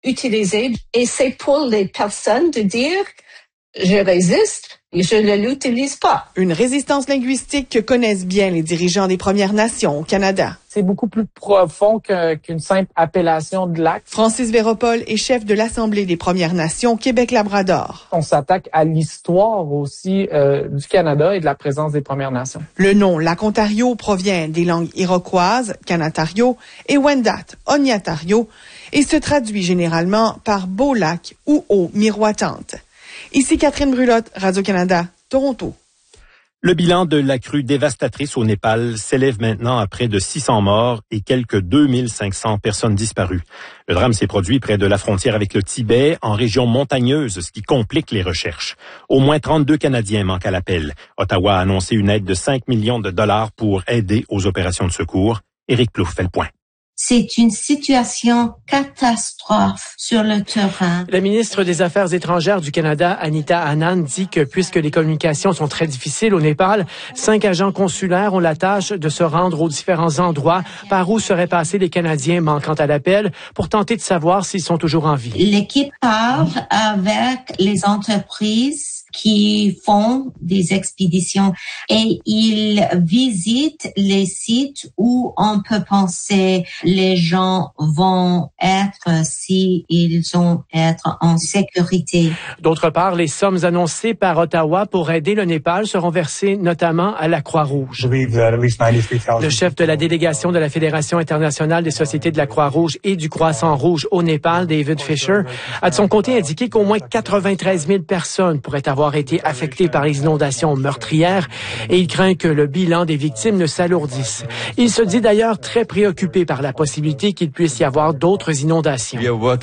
utilisé. Et c'est pour les personnes de dire, je résiste et je ne l'utilise pas. Une résistance linguistique que connaissent bien les dirigeants des Premières Nations au Canada. C'est beaucoup plus profond qu'une simple appellation de lac. Francis Véropol est chef de l'Assemblée des Premières Nations Québec-Labrador. On s'attaque à l'histoire aussi du Canada et de la présence des Premières Nations. Le nom Lac-Ontario provient des langues iroquoises, Kanatario, et Wendat, Ognatario, et se traduit généralement par beau lac ou eau miroitante. Ici Catherine Brulotte, Radio-Canada, Toronto. Le bilan de la crue dévastatrice au Népal s'élève maintenant à près de 600 morts et quelques 2500 personnes disparues. Le drame s'est produit près de la frontière avec le Tibet, en région montagneuse, ce qui complique les recherches. Au moins 32 Canadiens manquent à l'appel. Ottawa a annoncé une aide de 5 millions de dollars pour aider aux opérations de secours. Éric Plouffe fait le point. C'est une situation catastrophe sur le terrain. La ministre des Affaires étrangères du Canada, Anita Anand, dit que puisque les communications sont très difficiles au Népal, 5 agents consulaires ont la tâche de se rendre aux différents endroits par où seraient passés les Canadiens manquant à l'appel pour tenter de savoir s'ils sont toujours en vie. L'équipe part avec les entreprises qui font des expéditions et ils visitent les sites où on peut penser les gens vont être si ils vont être en sécurité. D'autre part, les sommes annoncées par Ottawa pour aider le Népal seront versées notamment à la Croix-Rouge. Le chef de la délégation de la Fédération internationale des sociétés de la Croix-Rouge et du Croissant-Rouge au Népal, David Fisher, a de son côté indiqué qu'au moins 93 000 personnes pourraient avoir été affectées par les inondations meurtrières et il craint que le bilan des victimes ne s'alourdisse. Il se dit d'ailleurs très préoccupé par la possibilité qu'il puisse y avoir d'autres inondations.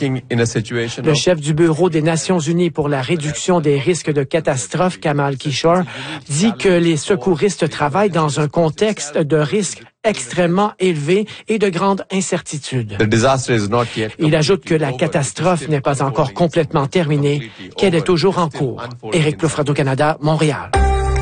Le chef du Bureau des Nations unies pour la réduction des risques de catastrophe, Kamal Kishore, dit que les secouristes travaillent dans un contexte de risque extrêmement élevé et de grande incertitude. Il ajoute que la catastrophe n'est pas encore complètement terminée, qu'elle est toujours en cours. Éric Plouffe, Radio-Canada, Montréal.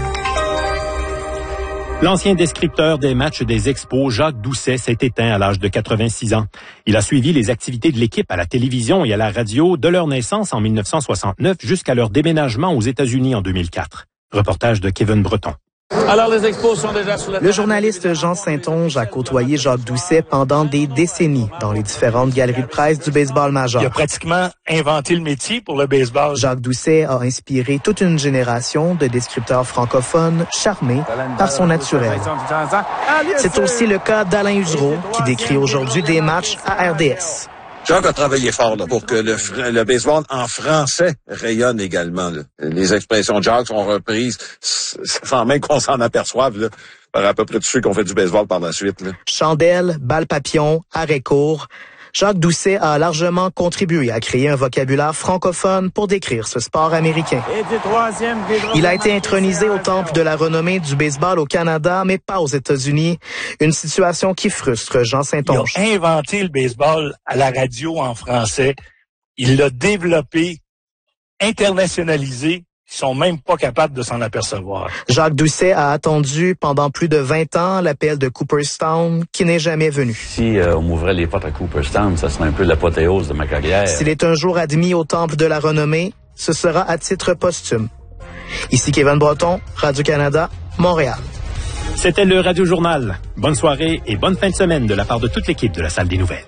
L'ancien descripteur des matchs des Expos, Jacques Doucet, s'est éteint à l'âge de 86 ans. Il a suivi les activités de l'équipe à la télévision et à la radio de leur naissance en 1969 jusqu'à leur déménagement aux États-Unis en 2004. Reportage de Kevin Breton. Alors, les Expos sont déjà sur le journaliste Jean Saint-Onge a côtoyé Jacques Doucet pendant des décennies dans les différentes galeries de presse du baseball majeur. Il a pratiquement inventé le métier pour le baseball. Jacques Doucet a inspiré toute une génération de descripteurs francophones charmés par son naturel. C'est aussi le cas d'Alain Usereau, qui décrit aujourd'hui des matchs à RDS. Jacques a travaillé fort là, pour que le baseball en français rayonne également. Là. Les expressions de Jacques sont reprises sans même qu'on s'en aperçoive là, par à peu près tous ceux qui ont fait du baseball par la suite. Là. Chandelle, balle papillon, arrêt court. Jacques Doucet a largement contribué à créer un vocabulaire francophone pour décrire ce sport américain. Il a été intronisé au temple de la renommée du baseball au Canada, mais pas aux États-Unis. Une situation qui frustre Jean Saint-Onge. Il a inventé le baseball à la radio en français. Il l'a développé, internationalisé. Ils sont même pas capables de s'en apercevoir. Jacques Doucet a attendu pendant plus de 20 ans l'appel de Cooperstown qui n'est jamais venu. Si on m'ouvrait les portes à Cooperstown, ça serait un peu l'apothéose de ma carrière. S'il est un jour admis au temple de la renommée, ce sera à titre posthume. Ici Kevin Breton, Radio-Canada, Montréal. C'était le Radio Journal. Bonne soirée et bonne fin de semaine de la part de toute l'équipe de la Salle des Nouvelles.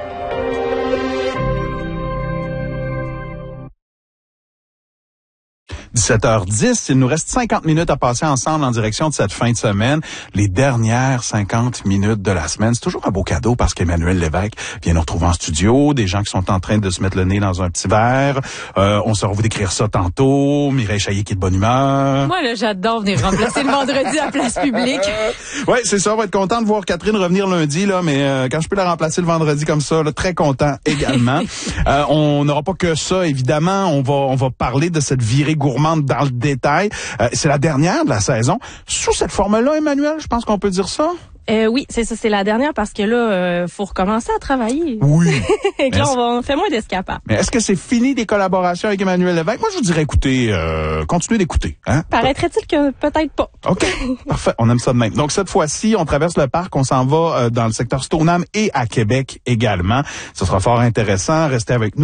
17h10, il nous reste 50 minutes à passer ensemble en direction de cette fin de semaine. Les dernières 50 minutes de la semaine. C'est toujours un beau cadeau parce qu'Emmanuel Lévesque vient nous retrouver en studio. Des gens qui sont en train de se mettre le nez dans un petit verre. On saura vous décrire ça tantôt. Mireille Chaillet qui est de bonne humeur. Moi, là, j'adore venir remplacer le vendredi à place publique. Oui, c'est ça. On va être content de voir Catherine revenir lundi, là, mais quand je peux la remplacer le vendredi comme ça, là, très content également. On n'aura pas que ça, évidemment. On va parler de cette virée gourmande dans le détail. C'est la dernière de la saison. Sous cette forme-là, Emmanuel, je pense qu'on peut dire ça? Oui, c'est ça, c'est la dernière parce que là, faut recommencer à travailler. Oui. Et là, on fait moins d'escapades. Mais est-ce que c'est fini des collaborations avec Emmanuel Lévesque? Moi, je vous dirais, écoutez, continuez d'écouter. Hein? Paraîtrait-il que peut-être pas. OK. Parfait. On aime ça de même. Donc, cette fois-ci, on traverse le parc. On s'en va dans le secteur Stoneham et à Québec également. Ce sera fort intéressant. Restez avec nous.